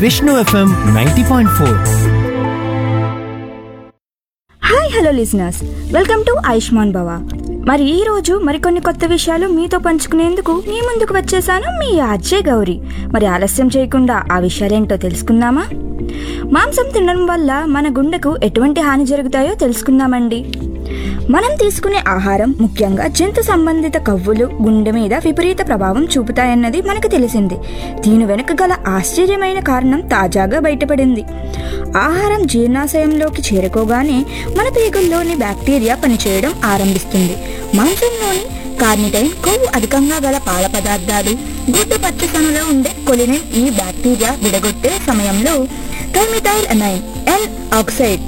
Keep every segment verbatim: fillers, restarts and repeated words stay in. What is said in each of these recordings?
Vishnu FM ninety point four. Hi hello listeners, welcome to Ayushman భవ. మరి ఈ రోజు మరికొన్ని కొత్త విషయాలు మీతో పంచుకునేందుకు మీ ముందుకు వచ్చేసాను, మీ ఆర్జే గౌరీ. మరి ఆలస్యం చేయకుండా ఆ విషయాలేంటో తెలుసుకుందామా? మాంసం తినడం వల్ల మన గుండెకు ఎటువంటి హాని జరుగుతాయో తెలుసుకుందామండి. మనం తీసుకునే ఆహారం, ముఖ్యంగా జంతు సంబంధిత కొవ్వులు గుండె మీద విపరీత ప్రభావం చూపుతాయన్నది మనకు తెలిసింది. దీని వెనుక గల ఆశ్చర్యమైన కారణం తాజాగా బయటపడింది. ఆహారం జీర్ణాశయంలోకి చేరుకోగానే మన పేగుల్లోని బ్యాక్టీరియా పనిచేయడం ఆరంభిస్తుంది. మాంసంలోని కార్నిటైన్ కొవ్వు అధికంగా గల పాల పదార్థాలు, గుడ్డు పచ్చసొనలో ఉండే కొలినిన్ ఈ బ్యాక్టీరియా విడగొట్టే సమయంలో థర్మిథైల్ అమైన్ ఎన్ ఆక్సైడ్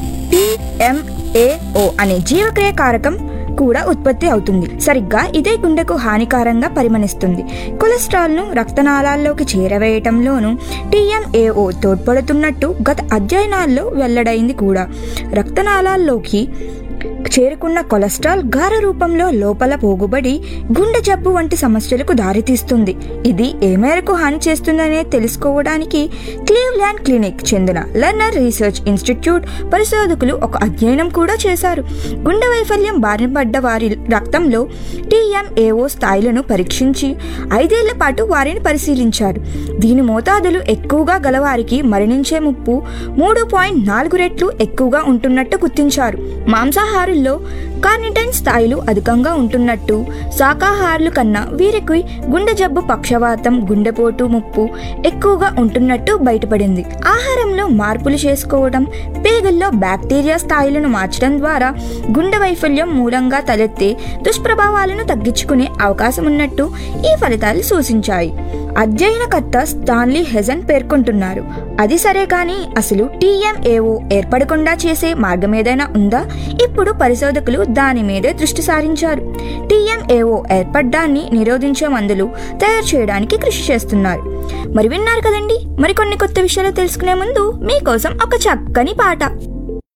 టీఎంఏఓ అనే జీవక్రియ కారకం కూడా ఉత్పత్తి అవుతుంది. సరిగ్గా ఇదే గుండెకు హానికరంగా పరిగణిస్తుంది. కొలెస్ట్రాల్ ను రక్తనాళాల్లోకి చేరవేయటంలోనూ టీఎంఏఓ తోడ్పడుతున్నట్టు గత అధ్యయనాల్లో వెల్లడైంది కూడా. రక్తనాళాల్లోకి చేరుకున్న కొలెస్ట్రాల్ గార రూపంలో లోపల పోగుబడి గుండె జబ్బు వంటి సమస్యలకు దారితీస్తుంది. ఇది ఏ మేరకు హాని చేస్తుందనే తెలుసుకోవడానికి క్లీవ్లాండ్ క్లినిక్ చెందిన లెర్నర్ రీసెర్చ్ ఇన్స్టిట్యూట్ పరిశోధకులు ఒక అధ్యయనం కూడా చేశారు. గుండె వైఫల్యం బారిన పడ్డ వారి రక్తంలో టీఎంఏఓ స్థాయిలను పరీక్షించి ఐదేళ్ల పాటు వారిని పరిశీలించారు. దీని మోతాదులు ఎక్కువగా గలవారికి మరణించే ముప్పు మూడు పాయింట్ నాలుగు రెట్లు ఎక్కువగా ఉంటున్నట్టు గుర్తించారు. మాంసాహారుల్లో కార్నిటైన్ స్థాయిలు అధికంగా ఉంటున్నట్టు, శాకాహారుల కన్నా వీరికి గుండె జబ్బు, పక్షవాతం, గుండెపోటు ముప్పు ఎక్కువగా ఉంటున్నట్టు బయటపడింది. ఆహారంలో మార్పులు చేసుకోవడం, పేగుల్లో బ్యాక్టీరియా స్థాయిలను మార్చడం ద్వారా గుండె వైఫల్యం మూలంగా తలెత్తే దుష్ప్రభావాలను తగ్గించుకునే అవకాశం ఉన్నట్టు ఈ ఫలితాలు సూచించాయి. అధ్యయనకర్త స్టాన్లీ హెజన్ పేర్కొంటున్నారు. అది సరే కానీ అసలు టీఎంఏఓ ఏర్పడకుండా చేసే మార్గం ఏదైనా ఉందా? ఇప్పుడు పరిశోధకులు దాని మీదే దృష్టి సారించారు. టీఎంఏఓ ఏర్పడ్డాన్ని నిరోధించే మందులు తయారు చేయడానికి కృషి చేస్తున్నారు. మరి విన్నారు కదండి, మరికొన్ని కొత్త విషయాలు తెలుసుకునే ముందు మీకోసం ఒక చక్కని పాట.